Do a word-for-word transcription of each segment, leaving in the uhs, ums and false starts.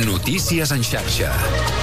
Notícies en xarxa.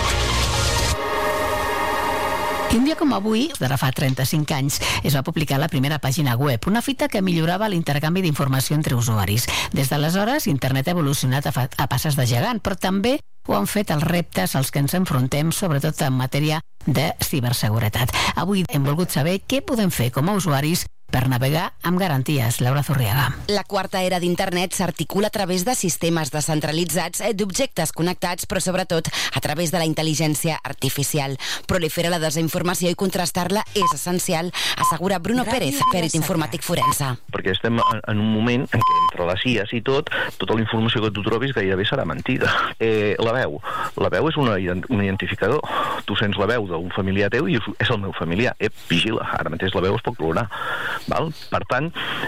I un dia com avui, d'ara fa trenta-cinc anys, es va publicar la primera pàgina web, una fita que millorava l'intercanvi d'informació entre usuaris. Des d'aleshores, internet ha evolucionat a, fa, a passes de gegant, però també ho han fet els reptes als que ens enfrontem, sobretot en matèria de ciberseguretat. Avui hem volgut saber què podem fer com a usuaris per navegar amb garanties. Laura Zurriaga. La quarta era d'internet s'articula a través de sistemes descentralitzats, d'objectes connectats, però sobretot a través de la intel·ligència artificial. Prolifera la desinformació i contrastar-la és essencial, assegura Bruno Pérez, perit informàtic forense. Perquè estem en un moment en què entre les I As i tot, tota la informació que tu trobis gairebé serà mentida. Eh, la veu. La veu és una, un identificador. Tu sents la veu d'un familiar teu i és el meu familiar. Ep, vigila, ara mateix la veu es pot clonar. Val? Per tant,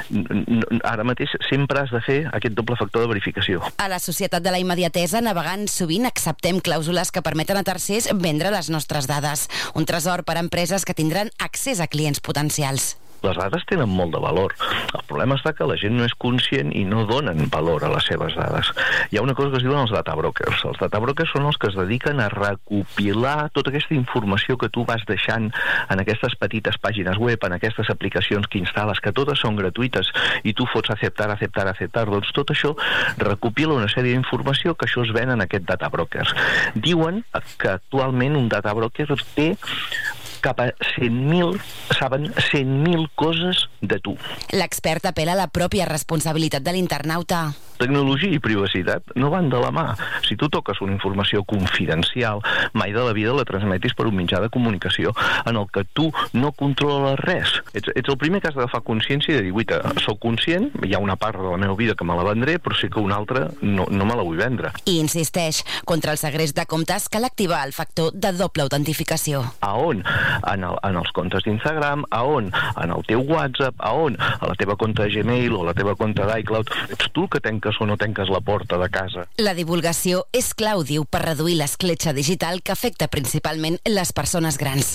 ara mateix sempre has de fer aquest doble factor de verificació. A la societat de la immediatesa, navegant, sovint acceptem clàusules que permeten a tercers vendre les nostres dades. Un tresor per a empreses que tindran accés a clients potencials. Les dades tenen molt de valor. El problema està que la gent no és conscient i no donen valor a les seves dades. Hi ha una cosa que es diuen els data brokers. Els data brokers són els que es dediquen a recopilar tota aquesta informació que tu vas deixant en aquestes petites pàgines web, en aquestes aplicacions que instal·les, que totes són gratuïtes i tu fots acceptar, acceptar, acceptar. Doncs tot això recopila una sèrie d'informació que això es ven en aquest data brokers. Diuen que actualment un data broker té cap a cent mil, saben, cent mil coses de tu. L'expert apela a la pròpia responsabilitat de l'internauta. Tecnologia i privacitat no van de la mà. Si tu toques una informació confidencial, mai de la vida la transmetis per un mitjà de comunicació en el que tu no controles res. Ets, ets el primer que has d'agafar consciència i de dir, guita, soc conscient, hi ha una part de la meva vida que me la vendré, però sí que una altra no, no me la vull vendre. I insisteix, contra el segrest de comptes cal activar el factor de doble autentificació. A on? En, el, en els comptes d'Instagram, a on? En el teu WhatsApp, a on? A la teva compte de Gmail o la teva compte d'iCloud. Ets tu el que tanques o no tanques la porta de casa. La divulgació és clau, diu, per reduir l'escletxa digital que afecta principalment les persones grans.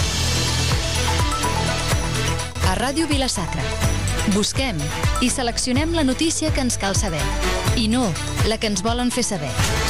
A Ràdio Vila-sacra busquem i seleccionem la notícia que ens cal saber i no la que ens volen fer saber.